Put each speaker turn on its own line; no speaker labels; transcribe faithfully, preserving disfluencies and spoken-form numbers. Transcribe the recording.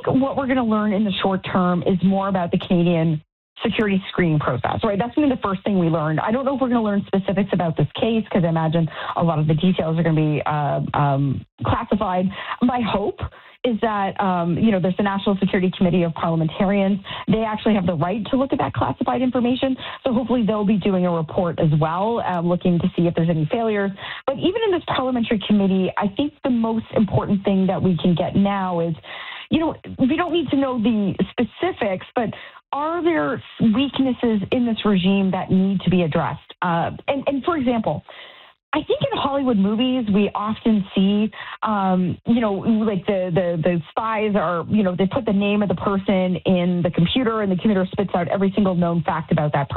what we're going to learn in the short term is more about the Canadian security screening process, right? That's going to be the first thing we learned. I don't know if we're going to learn specifics about this case because I imagine a lot of the details are going to be uh, um, classified. My hope is that, um, you know, there's the National Security Committee of Parliamentarians. They actually have the right to look at that classified information. So hopefully they'll be doing a report as well, uh, looking to see if there's any failures. But even in this parliamentary committee, I think the most important thing that we can get now is, you know, we don't need to know the specifics, but are there weaknesses in this regime that need to be addressed? Uh, and, and for example, I think in Hollywood movies, we often see, um, you know, like the, the, the spies are, you know, they put the name of the person in the computer and the computer spits out every single known fact about that person.